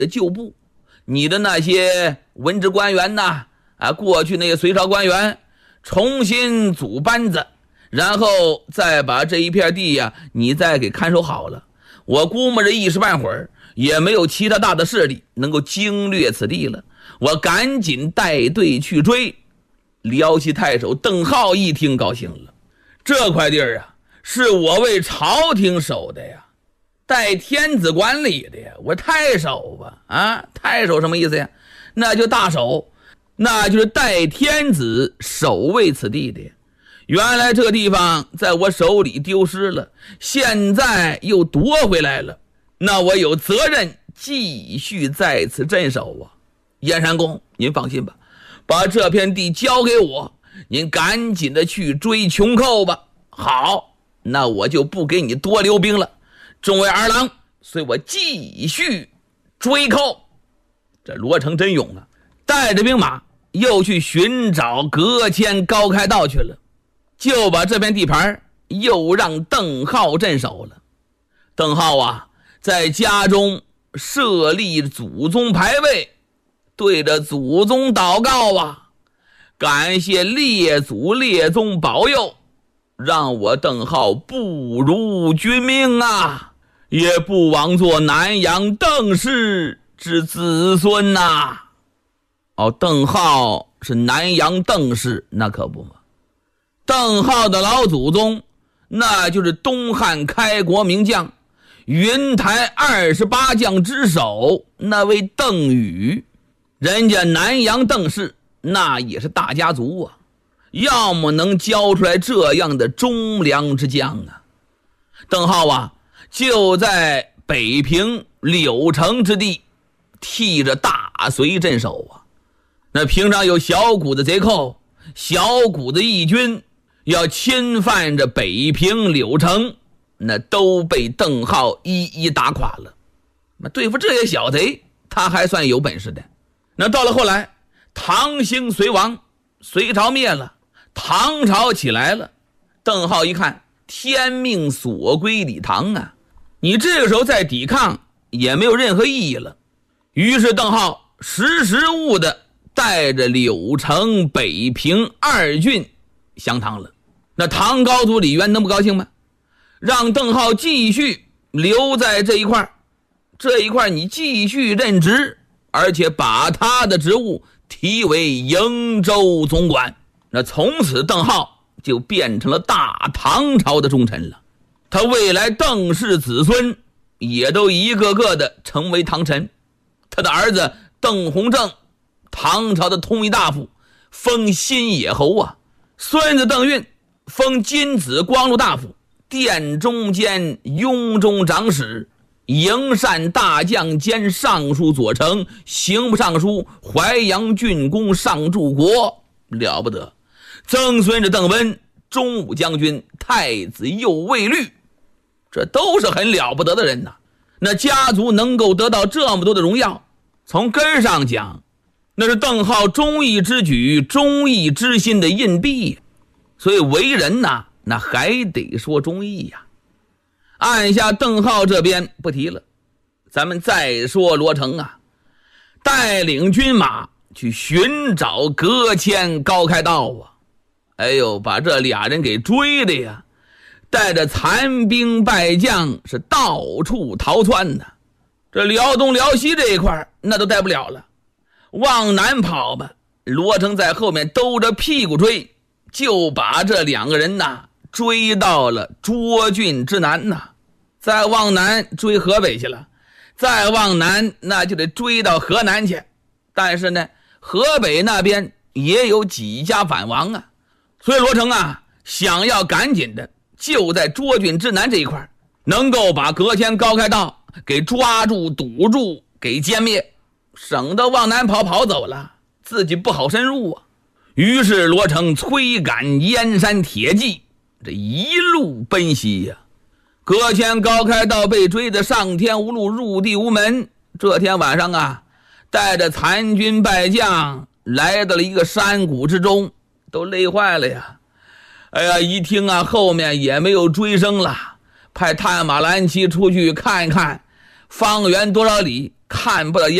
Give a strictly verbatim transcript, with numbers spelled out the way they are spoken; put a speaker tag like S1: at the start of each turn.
S1: 旧部，你的那些文职官员呐，啊，过去那些隋朝官员，重新组班子，然后再把这一片地呀，你再给看守好了。我估摸着一时半会儿也没有其他大的势力能够经略此地了，我赶紧带队去追。辽西太守邓浩一听高兴了，这块地儿啊，是我为朝廷守的呀，代天子管理的呀，我太守吧，啊，太守什么意思呀？那就大守，那就是代天子守卫此地的呀。原来这个地方在我手里丢失了，现在又夺回来了，那我有责任继续在此镇守啊。燕山公，您放心吧，把这片地交给我，您赶紧的去追穷寇吧。好，那我就不给你多留兵了，众位儿郎，随我继续追寇。这罗成真勇啊，带着兵马又去寻找隔迁高开道去了，就把这片地盘又让邓浩镇守了。邓浩啊，在家中设立祖宗牌位，对着祖宗祷告啊，感谢列祖列宗保佑，让我邓浩不辱君命啊，也不枉做南阳邓氏之子孙呐、啊。哦，邓浩是南阳邓氏，那可不嘛。邓浩的老祖宗，那就是东汉开国名将，云台二十八将之首，那位邓禹。人家南阳邓氏那也是大家族啊，要么能教出来这样的忠良之将啊。邓浩啊，就在北平柳城之地替着大隋镇守啊。那平常有小股的贼寇、小股的义军要侵犯着北平柳城，那都被邓浩一一打垮了。那对付这些小贼，他还算有本事的。那到了后来，唐兴隋亡，隋朝灭了，唐朝起来了，邓浩一看天命所归李唐啊，你这个时候再抵抗也没有任何意义了。于是邓浩识时务的带着柳城、北平二郡降唐了。那唐高祖李渊能不高兴吗？让邓浩继续留在这一块，这一块你继续任职，而且把他的职务提为瀛州总管。那从此邓浩就变成了大唐朝的忠臣了，他未来邓氏子孙也都一个个的成为唐臣。他的儿子邓弘正，唐朝的通议大夫，封新野侯啊；孙子邓运封金子光禄大夫，殿中监雍中长史，营善大将兼尚书左丞，刑部尚书，淮阳郡公，上柱国，了不得。曾孙子邓温，中武将军，太子右卫律，这都是很了不得的人呐。那家族能够得到这么多的荣耀，从根上讲，那是邓浩忠义之举、忠义之心的印币。所以为人呐，那还得说忠义呀。按下邓浩这边不提了，咱们再说罗成啊，带领军马去寻找隔迁高开道啊。哎呦，把这俩人给追的呀，带着残兵败将是到处逃窜呢。这辽东辽西这一块那都带不了了，往南跑吧，罗成在后面兜着屁股追，就把这两个人呐追到了涿郡之南呐。再往南追河北去了，再往南那就得追到河南去。但是呢，河北那边也有几家反王啊，所以罗成啊想要赶紧的就在涿郡之南这一块能够把隔迁高开道给抓住、堵住、给歼灭，省得往南跑跑走了，自己不好深入啊。于是罗成催赶燕山铁骑，这一路奔袭呀、啊。隔迁高开道被追得上天无路，入地无门。这天晚上啊，带着残军败将来到了一个山谷之中，都累坏了呀。哎呀，一听啊后面也没有追声了，派探马蓝旗出去看看， 方圆多少里看不到